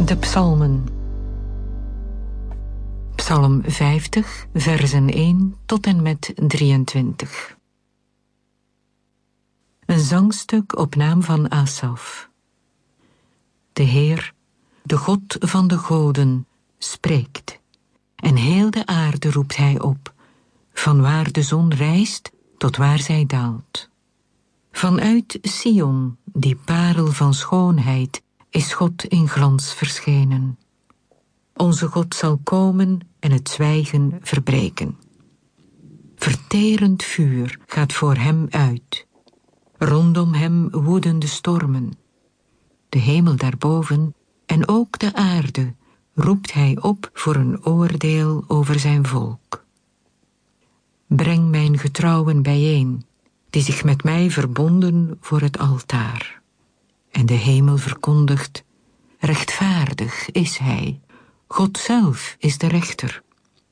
De psalmen. Psalm 50, versen 1 tot en met 23. Een zangstuk op naam van Asaf. De Heer, de God van de goden, spreekt. En heel de aarde roept hij op, van waar de zon rijst tot waar zij daalt. Vanuit Sion, die parel van schoonheid, is God in glans verschenen. Onze God zal komen en het zwijgen verbreken. Verterend vuur gaat voor hem uit. Rondom hem woeden de stormen. De hemel daarboven en ook de aarde roept hij op voor een oordeel over zijn volk. Breng mijn getrouwen bijeen, die zich met mij verbonden voor het altaar. En de hemel verkondigt, rechtvaardig is hij, God zelf is de rechter.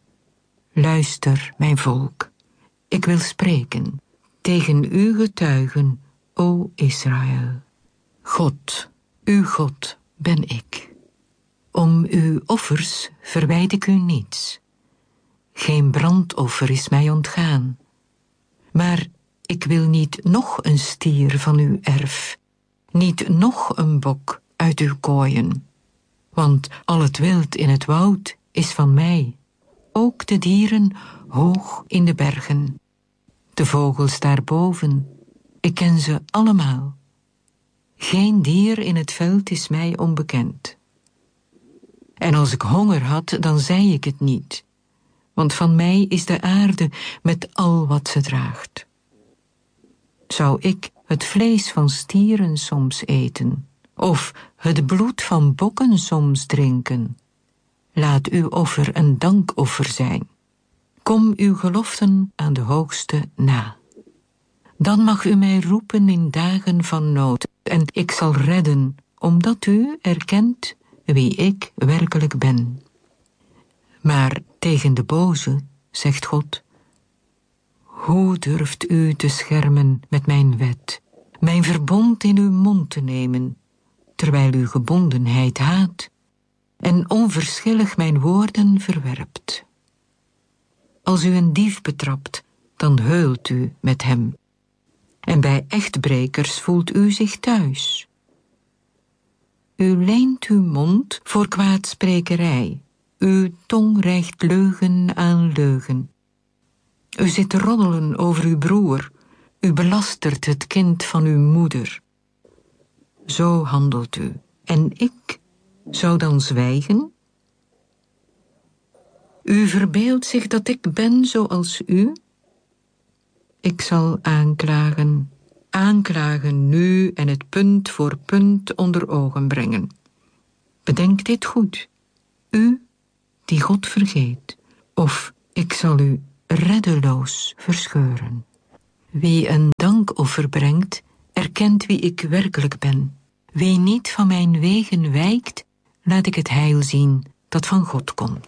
Luister, mijn volk, ik wil spreken, tegen uw getuigen, o Israël. God, uw God ben ik. Om uw offers verwijt ik u niets. Geen brandoffer is mij ontgaan. Maar ik wil niet nog een stier van uw erf, niet nog een bok uit uw kooien. Want al het wild in het woud is van mij, ook de dieren hoog in de bergen. De vogels daarboven, ik ken ze allemaal. Geen dier in het veld is mij onbekend. En als ik honger had, dan zei ik het niet, want van mij is de aarde met al wat ze draagt. Zou ik het vlees van stieren soms eten, of het bloed van bokken soms drinken? Laat uw offer een dankoffer zijn. Kom uw geloften aan de Hoogste na. Dan mag u mij roepen in dagen van nood, en ik zal redden, omdat u erkent wie ik werkelijk ben. Maar tegen de boze, zegt God, hoe durft u te schermen met mijn wet, mijn verbond in uw mond te nemen, terwijl u gebondenheid haat en onverschillig mijn woorden verwerpt? Als u een dief betrapt, dan heult u met hem, en bij echtbrekers voelt u zich thuis. U leent uw mond voor kwaadsprekerij, uw tong rijgt leugen aan leugen. U zit te roddelen over uw broer, u belastert het kind van uw moeder. Zo handelt u, en ik zou dan zwijgen? U verbeeldt zich dat ik ben zoals u? Ik zal aanklagen, aanklagen nu en het punt voor punt onder ogen brengen. Bedenk dit goed, u die God vergeet, of ik zal u reddeloos verscheuren. Wie een dankoffer brengt, erkent wie ik werkelijk ben. Wie niet van mijn wegen wijkt, laat ik het heil zien dat van God komt.